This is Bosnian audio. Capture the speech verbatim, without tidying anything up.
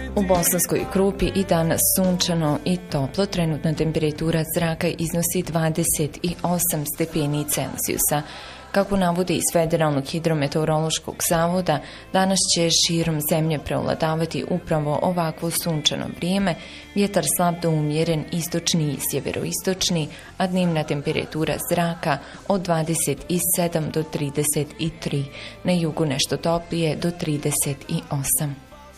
U Bosanskoj Krupi i danas sunčano i toplo, trenutna temperatura zraka iznosi dvadeset osam stepeni Celzijusa. Kako navode iz Federalnog hidrometeorološkog zavoda, danas će širom zemlje preovladavati upravo ovakvo sunčano vrijeme, vjetar slab do umjeren istočni i sjeveroistočni, a dnevna temperatura zraka od dvadeset sedam do trideset tri, na jugu nešto toplije do trideset osam.